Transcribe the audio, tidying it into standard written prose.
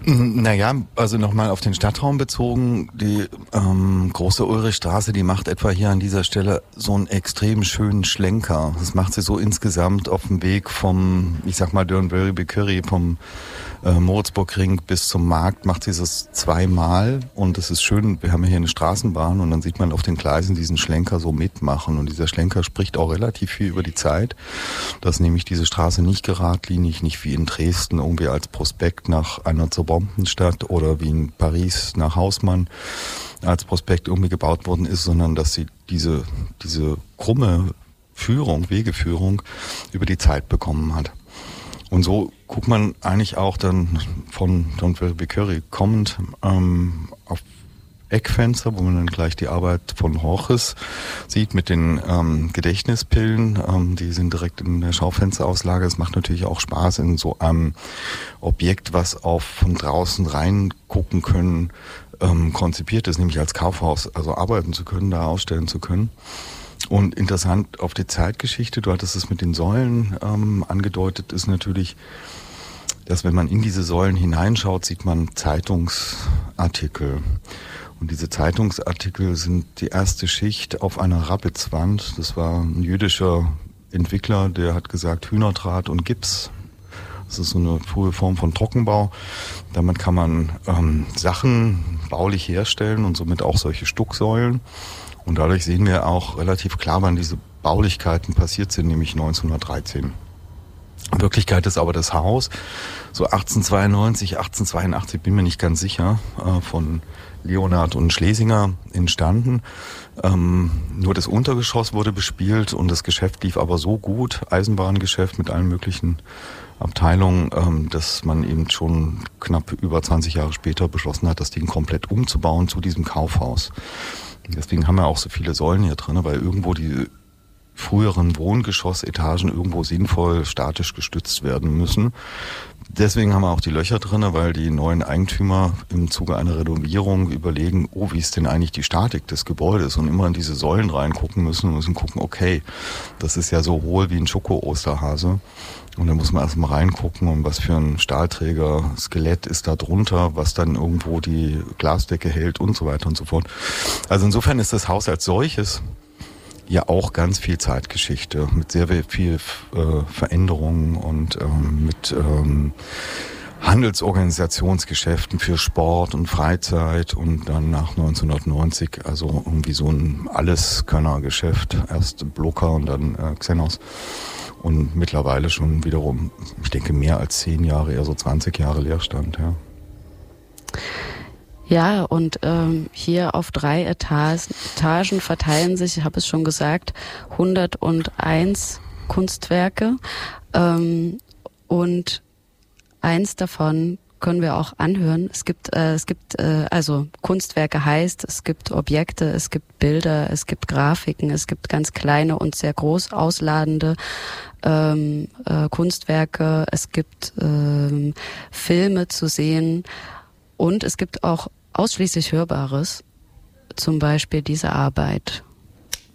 Naja, also nochmal auf den Stadtraum bezogen, die große Ulrichstraße, die macht etwa hier an dieser Stelle so einen extrem schönen Schlenker. Das macht sie so insgesamt auf dem Weg vom, ich sag mal, Dörnbury-Curry, vom Moritzburgring bis zum Markt, macht sie das zweimal und das ist schön, wir haben ja hier eine Straßenbahn und dann sieht man auf den Gleisen diesen Schlenker so mitmachen und dieser Schlenker spricht auch relativ viel über die Zeit, dass nämlich diese Straße nicht geradlinig, nicht wie in Dresden irgendwie als Prospekt nach einer Bombenstadt oder wie in Paris nach Haussmann als Prospekt irgendwie gebaut worden ist, sondern dass sie diese krumme Führung, Wegeführung über die Zeit bekommen hat. Und so guckt man eigentlich auch dann von Dörnbury kommend auf Eckfenster, wo man dann gleich die Arbeit von Horches sieht mit den Gedächtnispillen. Die sind direkt in der Schaufensterauslage. Es macht natürlich auch Spaß in so einem Objekt, was auf von draußen reingucken können, konzipiert ist, nämlich als Kaufhaus, also arbeiten zu können, da ausstellen zu können. Und interessant auf die Zeitgeschichte, du hattest es mit den Säulen angedeutet, ist natürlich, dass wenn man in diese Säulen hineinschaut, sieht man Zeitungsartikel. Und diese Zeitungsartikel sind die erste Schicht auf einer Rapitzwand. Das war ein jüdischer Entwickler, der hat gesagt Hühnerdraht und Gips. Das ist so eine frühe Form von Trockenbau. Damit kann man Sachen baulich herstellen und somit auch solche Stucksäulen. Und dadurch sehen wir auch relativ klar, wann diese Baulichkeiten passiert sind, nämlich 1913. In Wirklichkeit ist aber das Haus so 1892, 1882, bin mir nicht ganz sicher, von Leonhard und Schlesinger entstanden. Nur das Untergeschoss wurde bespielt und das Geschäft lief aber so gut, Eisenbahngeschäft mit allen möglichen Abteilungen, dass man eben schon knapp über 20 Jahre später beschlossen hat, das Ding komplett umzubauen zu diesem Kaufhaus. Deswegen haben wir auch so viele Säulen hier drin, weil irgendwo die früheren Wohngeschossetagen irgendwo sinnvoll statisch gestützt werden müssen. Deswegen haben wir auch die Löcher drin, weil die neuen Eigentümer im Zuge einer Renovierung überlegen, wie ist denn eigentlich die Statik des Gebäudes und immer in diese Säulen reingucken müssen gucken, okay, das ist ja so hohl wie ein Schoko-Osterhase. Und da muss man erstmal reingucken, und was für ein Stahlträger, Skelett ist da drunter, was dann irgendwo die Glasdecke hält und so weiter und so fort. Also insofern ist das Haus als solches ja auch ganz viel Zeitgeschichte mit sehr viel Veränderungen und mit Handelsorganisationsgeschäften für Sport und Freizeit und dann nach 1990 also irgendwie so ein Alleskönnergeschäft, erst Blocker und dann Xenos. Und mittlerweile schon wiederum, ich denke, mehr als 10 Jahre, eher so 20 Jahre Leerstand, ja. Ja, und hier auf 3 Etagen verteilen sich, ich habe es schon gesagt, 101 Kunstwerke. Und eins davon können wir auch anhören. Es gibt also Kunstwerke heißt, es gibt Objekte, es gibt Bilder, es gibt Grafiken, es gibt ganz kleine und sehr groß ausladende Kunstwerke, es gibt Filme zu sehen und es gibt auch ausschließlich Hörbares, zum Beispiel diese Arbeit.